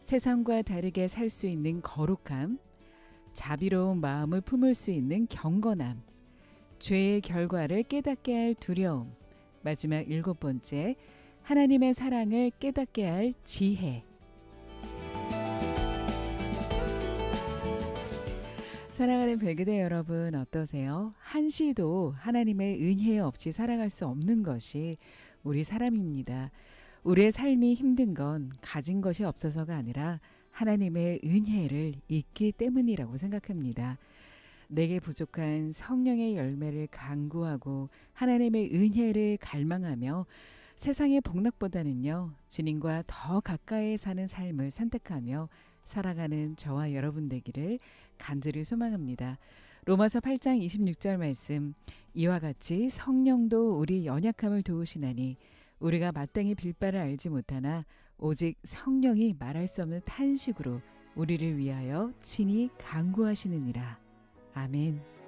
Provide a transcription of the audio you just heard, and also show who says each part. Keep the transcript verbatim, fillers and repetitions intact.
Speaker 1: 세상과 다르게 살 수 있는 거룩함, 자비로운 마음을 품을 수 있는 경건함, 죄의 결과를 깨닫게 할 두려움, 마지막 일곱 번째, 하나님의 사랑을 깨닫게 할 지혜. 사랑하는 별그대 여러분, 어떠세요? 한시도 하나님의 은혜 없이 살아갈 수 없는 것이 우리 사람입니다. 우리의 삶이 힘든 건 가진 것이 없어서가 아니라 하나님의 은혜를 잊기 때문이라고 생각합니다. 내게 부족한 성령의 열매를 간구하고 하나님의 은혜를 갈망하며 세상의 복락보다는요, 주님과 더 가까이 사는 삶을 선택하며 살아가는 저와 여러분 되기를 간절히 소망합니다. 로마서 팔 장 이십육 절 말씀, 이와 같이 성령도 우리 연약함을 도우시나니 우리가 마땅히 빌 바를 알지 못하나 오직 성령이 말할 수 없는 탄식으로 우리를 위하여 친히 간구하시느니라. 아멘.